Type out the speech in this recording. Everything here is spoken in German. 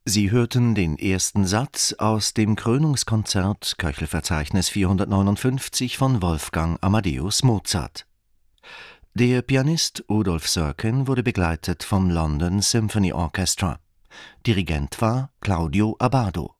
Sie hörten den ersten Satz aus dem Krönungskonzert Köchelverzeichnis 459 von Wolfgang Amadeus Mozart. Der Pianist Rudolf Serkin wurde begleitet vom London Symphony Orchestra. Dirigent war Claudio Abbado.